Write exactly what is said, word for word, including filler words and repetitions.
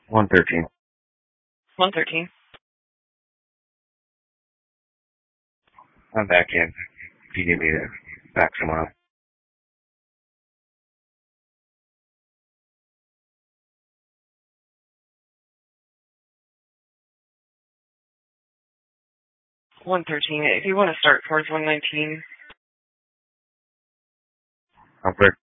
one thirteen. one thirteen. I'm back in. If you need me to back tomorrow. one thirteen. If you want to start towards one nineteen. I'm clear.